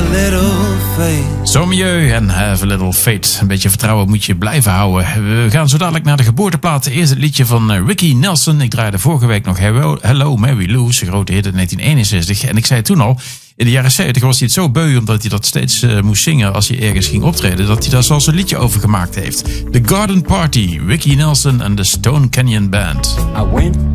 little faith. Zomieu en Have a Little Faith. Een beetje vertrouwen moet je blijven houden. We gaan zo dadelijk naar de geboorteplaten. Eerst het liedje van Ricky Nelson. Ik draaide vorige week nog Hello Mary Lou, zijn grote hit in 1961. En ik zei toen al, in de jaren 70 was hij het zo beu, omdat hij dat steeds moest zingen als hij ergens ging optreden, dat hij daar zelfs een liedje over gemaakt heeft. The Garden Party, Ricky Nelson en de Stone Canyon Band. I went